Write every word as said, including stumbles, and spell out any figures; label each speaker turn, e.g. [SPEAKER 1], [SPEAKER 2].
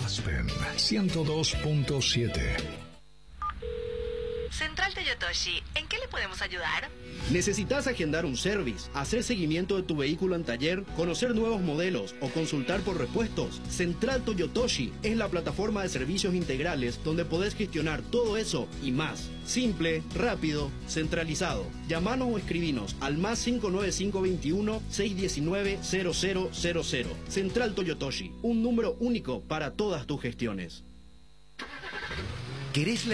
[SPEAKER 1] Aspen ciento dos punto siete.
[SPEAKER 2] Central Toyotoshi, ¿en qué le podemos ayudar?
[SPEAKER 3] ¿Necesitas agendar un service, hacer seguimiento de tu vehículo en taller, conocer nuevos modelos o consultar por repuestos? Central Toyotoshi es la plataforma de servicios integrales donde podés gestionar todo eso y más. Simple, rápido, centralizado. Llamanos o escribinos al más cinco nueve cinco veintiuno, seiscientos diecinueve, cero cero cero cero. Central Toyotoshi, un número único para todas tus gestiones.
[SPEAKER 4] ¿Querés la